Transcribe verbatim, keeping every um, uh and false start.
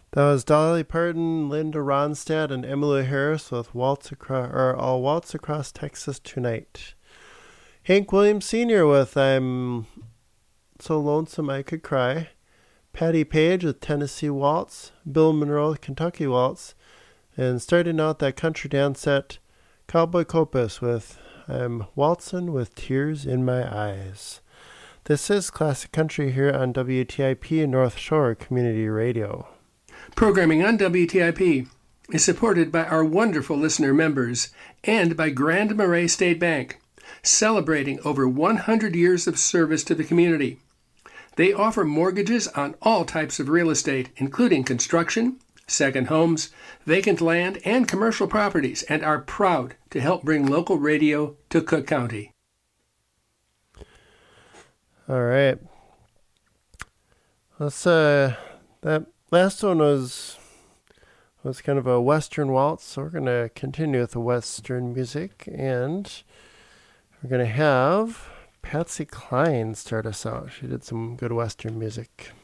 That was Dolly Parton, Linda Ronstadt, and Emmylou Harris with Waltz Across, or I'll Waltz Across Texas Tonight. Hank Williams Senior with I'm So Lonesome I Could Cry. Patty Page with Tennessee Waltz. Bill Monroe with Kentucky Waltz. And starting out that country dance set, Cowboy Copas with I'm Waltzin' with Tears in My Eyes. This is Classic Country here on W T I P North Shore Community Radio. Programming on W T I P is supported by our wonderful listener members and by Grand Marais State Bank, celebrating over one hundred years of service to the community. They offer mortgages on all types of real estate, including construction, second homes, vacant land, and commercial properties, and are proud to help bring local radio to Cook County. All right. Let's, uh, that last one was was kind of a Western waltz, so we're going to continue with the Western music, and we're going to have Patsy Cline start us out. She did some good Western music.